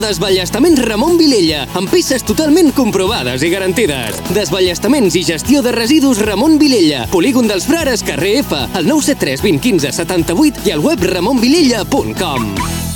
Desballestaments Ramon Vilella, amb peces totalment comprovades i garantides. Desballestaments i gestió de residus Ramon Vilella, Polígon dels Frares, carrer F, al 973 20 15 78 i al web ramonvilella.com.